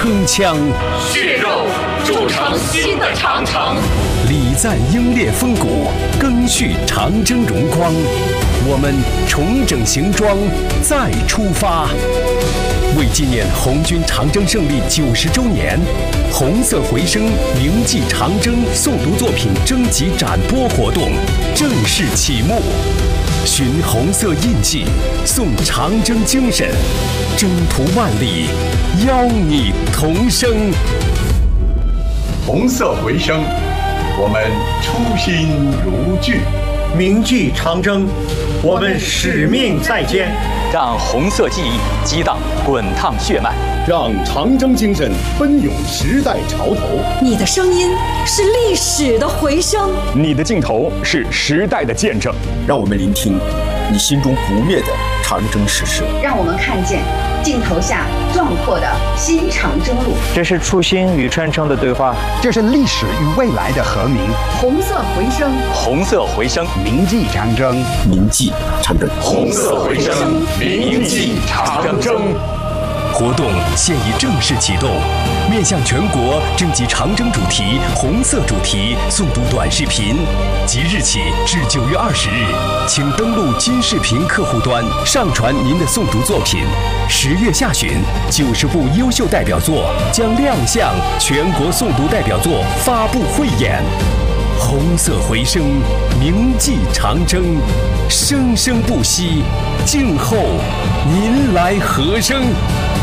铿锵， 血肉铸成新的长城。 礼赞英烈风骨，赓续长征荣光。我们重整行装，再出发。为纪念红军长征胜利90周年，红色回声铭记长征诵读作品征集展播活动正式启幕。寻红色印记，颂长征精神，征途万里，邀你同声。 红色回声，我们初心如炬； 铭记长征，我们使命在肩。 让红色记忆激荡滚烫血脉， 让长征精神奔涌时代潮头。 你的声音是历史的回声， 你的镜头是时代的见证。 让我们聆听你心中不灭的长征史诗， 让我们看见镜头下壮阔的新长征路。 这是初心与传承的对话， 这是历史与未来的和鸣。 红色回声， 红色回声， 铭记长征， 铭记长征。 红色回声，铭记长征。 活动现已正式启动，面向全国征集长征主题、红色主题诵读短视频，即日起至9月20日，请登录金视频客户端上传您的诵读作品。10月下旬，90部优秀代表作将亮相全国诵读代表作发布汇演。红色回声，铭记长征，生生不息，静候您来和声。